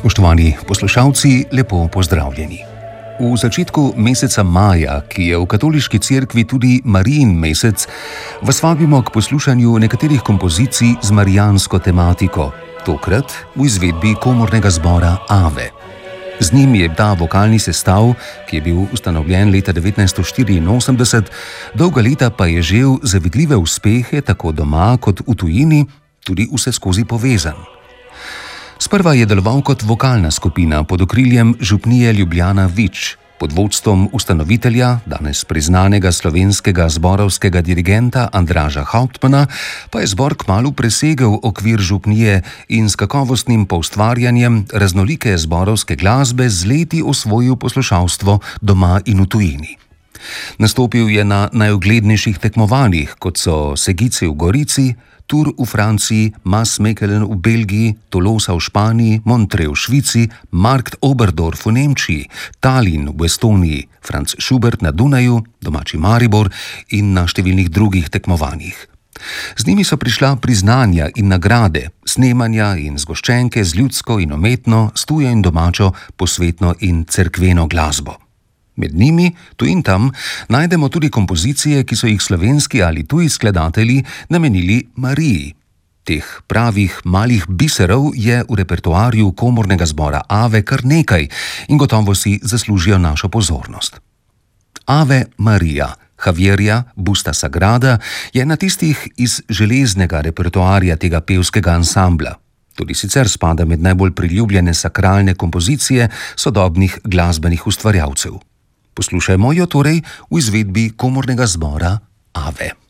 Spoštovani poslušalci, lepo pozdravljeni. V začetku meseca maja, ki je v katoliški cerkvi tudi Marijin mesec, vas vabimo k poslušanju nekaterih kompozicij z marijansko tematiko, tokrat v izvedbi komornega zbora Ave. Z njim je ta vokalni sestav, ki je bil ustanovljen leta 1984, dolga leta pa je žel zavidljive uspehe tako doma kot v tujini, tudi vseskozi povezan. Sprva je deloval kot vokalna skupina pod okriljem župnije Ljubljana Vič, pod vodstvom ustanovitelja, danes priznanega slovenskega zborovskega dirigenta Andraža Hauptmana, pa je zbor kmalu presegel okvir župnije in s kakovostnim poustvarjanjem raznolike zborovske glasbe z leti osvojil poslušalstvo doma in v tujini. Nastopil je na najuglednejših tekmovanjih, kot so Segice v Gorici, Tour v Franciji, Maasmechelen v Belgiji, Tolosa v Španiji, Montreux v Švici, Markt Oberdorf v Nemčiji, Tallinn v Estoniji, Franz Schubert na Dunaju, domači Maribor in na številnih drugih tekmovanjih. Z njimi so prišla priznanja in nagrade, snemanja in zgoščenke z ljudsko in umetno, s tujo in domačo, posvetno in cerkveno glasbo. Med njimi, tu in tam, najdemo tudi kompozicije, ki so jih slovenski ali tuji skladatelji namenili Mariji. Teh pravih malih biserov je v repertoarju komornega zbora Ave kar nekaj in gotovo si zaslužijo našo pozornost. Ave Maria Javierja Busta Sagrada je na tistih iz železnega repertoarja tega pevskega ansambla. Tudi sicer spada med najbolj priljubljene sakralne kompozicije sodobnih glasbenih ustvarjalcev. Poslušajmo jo torej v izvedbi komornega zbora Ave.